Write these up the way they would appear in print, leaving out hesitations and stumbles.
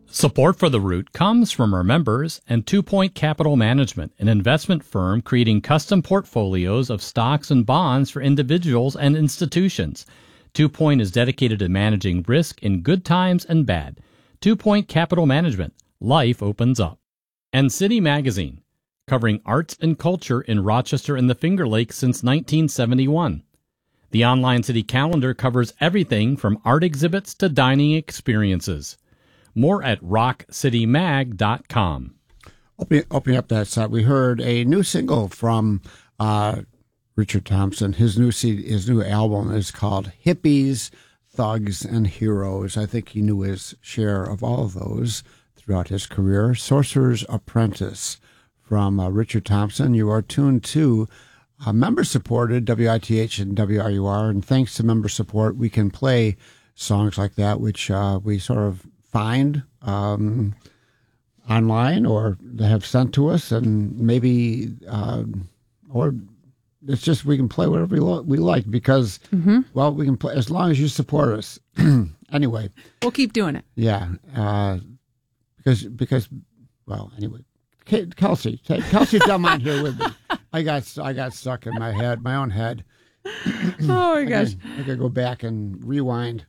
Support for The Root comes from our members and 2 Point Capital Management, an investment firm creating custom portfolios of stocks and bonds for individuals and institutions. 2 Point is dedicated to managing risk in good times and bad. 2 Point Capital Management. Life opens up. And City Magazine, covering arts and culture in Rochester and the Finger Lakes since 1971. The online city calendar covers everything from art exhibits to dining experiences. More at rockcitymag.com. Opening up that site, we heard a new single from Richard Thompson. His new album is called Hippies, Thugs, and Heroes. I think he knew his share of all of those throughout his career. Sorcerer's Apprentice from Richard Thompson. You are tuned to member-supported WITH and WRUR, and thanks to member support, we can play songs like that, which we sort of find online or they have sent to us, and maybe or it's just we can play whatever we like because well, we can play as long as you support us. Anyway, we'll keep doing it. Yeah, because well, anyway, Kelsey, don't mind here with me. I got stuck in my own head. Oh my gosh! I could go back and rewind.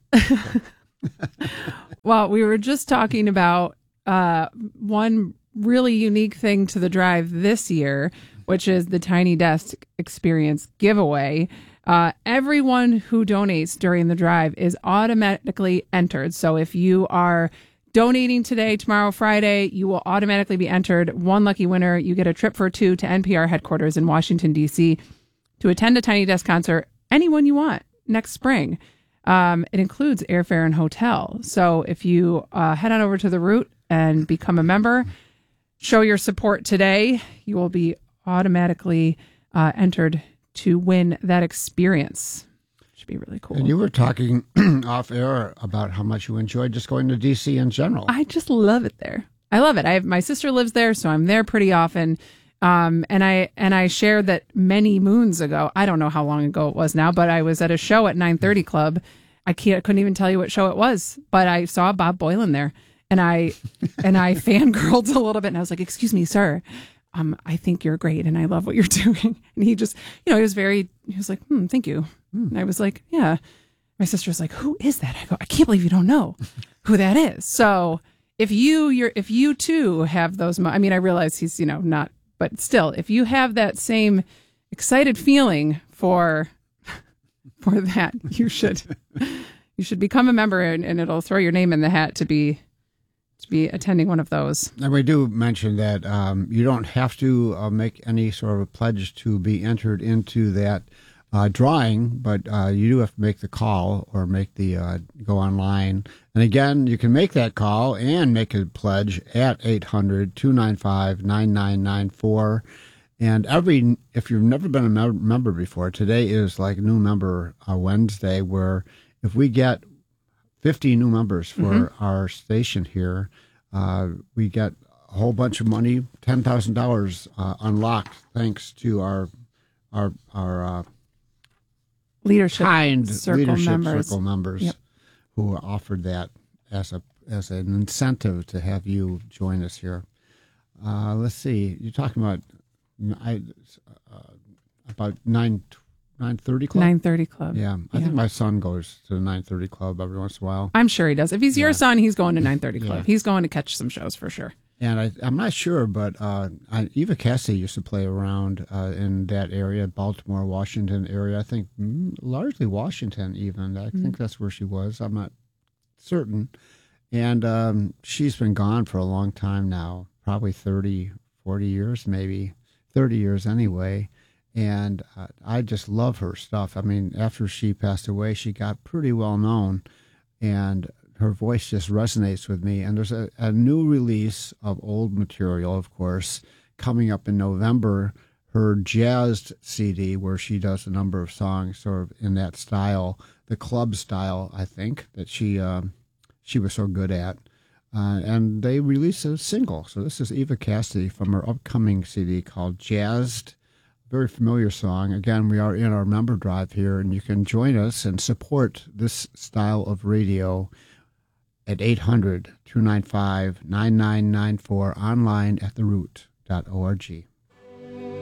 Well, we were just talking about one really unique thing to the drive this year, which is the Tiny Desk Experience giveaway. Everyone who donates during the drive is automatically entered. So if you are donating today, tomorrow, Friday, you will automatically be entered. One lucky winner, you get a trip for two to NPR headquarters in Washington, D.C. to attend a Tiny Desk concert, anyone you want, next spring. It includes airfare and hotel. So if you head on over to The Root and become a member, show your support today, you will be automatically entered to win that experience. Should be really cool. And you were talking off air about how much you enjoyed just going to D.C. in general. I just love it there. I love it. My sister lives there, so I'm there pretty often. And I shared that many moons ago. I don't know how long ago it was now, but I was at a show at 930 Club. I couldn't even tell you what show it was, but I saw Bob Boilen there, and I fangirled a little bit, and I was like, "Excuse me, sir, I think you're great, and I love what you're doing." And he just, he was like, "Thank you." And I was like, "Yeah." My sister was like, "Who is that?" I go, "I can't believe you don't know who that is." So if you too have those, I realize he's not. But still, if you have that same excited feeling for that, you should become a member, and it'll throw your name in the hat to be attending one of those. And we do mention that you don't have to make any sort of a pledge to be entered into that drawing, but you do have to make the call or make the go online. And again, you can make that call and make a pledge at 800-295-9994. And if you've never been a member before, today is like new member Wednesday, where if we get 50 new members for our station here, we get a whole bunch of money, $10,000 unlocked, thanks to our leadership circle members yep. who offered that as an incentive to have you join us here. Let's see, you're talking about 9:30 Club? 9:30 Club. Yeah. I think my son goes to the 9:30 Club every once in a while. I'm sure he does. If he's your son, he's going to 9:30 Club. Yeah. He's going to catch some shows for sure. And I'm not sure, but Eva Cassidy used to play around in that area, Baltimore, Washington area. I think largely Washington even. I think that's where she was. I'm not certain. And she's been gone for a long time now, probably 30, 40 years maybe, 30 years anyway. And I just love her stuff. After she passed away, she got pretty well known, and her voice just resonates with me. And there's a new release of old material, of course, coming up in November, her jazzed CD, where she does a number of songs sort of in that style, the club style, I think, that she was so good at. And they released a single. So this is Eva Cassidy from her upcoming CD called Jazzed. Very familiar song. Again, we are in our member drive here, and you can join us and support this style of radio at 800-295-9994, online at theroot.org.